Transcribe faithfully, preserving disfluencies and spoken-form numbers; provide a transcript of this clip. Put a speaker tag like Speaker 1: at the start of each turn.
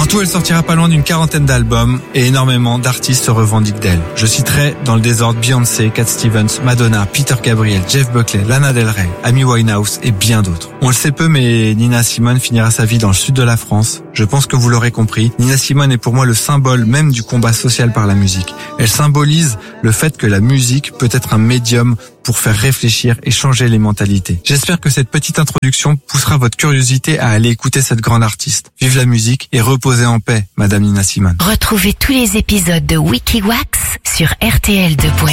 Speaker 1: tout, elle sortira pas loin d'une quarantaine d'albums et énormément d'artistes se revendiquent d'elle. Je citerai dans le désordre Beyoncé, Cat Stevens, Madonna, Peter Gabriel, Jeff Buckley, Lana Del Rey, Amy Winehouse et bien d'autres. On le sait peu, mais Nina Simone finira sa vie dans le sud de la France. Je pense que vous l'aurez compris, Nina Simone est pour moi le symbole même du combat social par la musique. Elle symbolise le fait que la musique peut être un médium pour faire réfléchir et changer les mentalités. J'espère que cette petite introduction poussera votre curiosité à aller écouter cette grande artiste. Vive la musique et reposez en paix, Madame Nina Simone.
Speaker 2: Retrouvez tous les épisodes de Wikiwax sur R T L deux.